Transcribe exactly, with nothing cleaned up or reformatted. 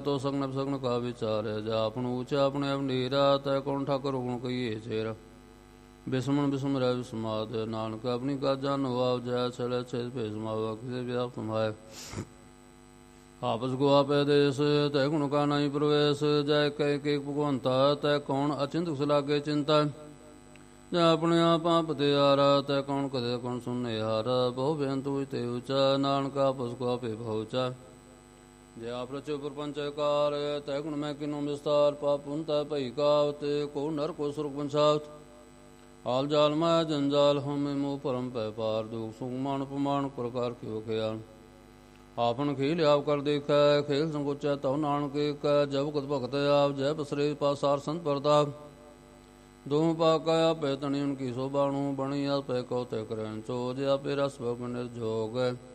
ਤੋ ਸਗਨ ਸਗਨ ਕਾ ਵਿਚਾਰ ਜਾ ਆਪਣ ਊਚਾ ਆਪਣੇ ਆਪ ਨੀਰਾ ਤੈ ਕੌਣ ਠਾਕੁਰ ਹੁਕਮ ਕਹੀਏ ਚੇਰ ਬਿਸਮਣ ਬਿਸਮ ਰਹਿ ਬਿਸਮਾਦ ਨਾਨਕ ਆਪਣੀ ਕਾਜਾਂ ਨਵਾਬ ਜੈ ਛਲੇ ਛੇ ਭੇਜ ਮਾਵਾ ਕਿਸੇ ਵਿਆਪ ਤੁਮਾਏ ਆਪਸ ਕੋ ਆਪੇ ਦੇਸ ਤੈ ਗੁਣ ਕਾ ਨਹੀਂ ਪ੍ਰਵੇਸ਼ ਜੈ ਕਹਿ ਕੇ ਭਗਵੰਤਾ ਤੈ ਕੌਣ ਅਚਿੰਤ ਉਸ ਲਾਗੇ ਚਿੰਤਾ ਜੈ ਆਪਣੇ ਆਪ ਆਪ ਤੇ ਆਰਾ ਤੈ ਕੌਣ ਕਦੇ ਕੌਣ ਸੁਣੇ ਹਾਰਾ ਬਹੁ ਬੇਅੰਤ ਹੋਇ ਤੇ ਉਚਾ ਨਾਨਕ ਆਪਸ ਕੋ ਆਪੇ ਪਹੁੰਚਾ ਜੇ ਆਪ ਰਚੋ ਪ੍ਰਪੰਚ ਕਾਰ ਤੈ ਗੁਣ ਮੈਂ ਕਿਨੋ ਵਿਸਤਾਰ ਪਾਪ ਪੁੰਤਾ ਭਈ ਕਾਵਤ ਕੋ ਨਰ ਕੋ ਸੁਰਗ ਬੰਸਾਵਤ ਹਾਲ ਜਾਲ ਮੈਂ ਜੰਜਾਲ ਹਮੇ ਮੋਹ ਪਰਮ ਪੈ ਪਾਰ ਦੁਖ ਸੁਖ ਮਾਨ ਪਮਾਨ ਪ੍ਰਕਾਰ ਕਿਉ ਖਿਆਲ ਆਪਨ ਖੇਲ ਆਪ ਕਰ ਦੇਖੈ ਖੇਲ ਸੰਕੋਚੈ ਤਉ ਨਾਨਕ ਕੈ ਜਬ ਕਤ ਭਗਤ ਆਪ ਜੈ ਬਸਰੇ ਪਾਸਾਰ ਸੰਤ ਪ੍ਰਤਾਪ ਦੋਹ ਪਾਕਾ ਆਪੇ ਤਣੀ ਉਨਕੀ ਸੋਬਾਣੂ ਬਣੀ ਆਪੇ ਕਉ ਤੇ ਕਰੈਨ ਚੋ ਜੇ ਆਪੇ ਰਸ ਭਗ ਨਿਰਜੋਗ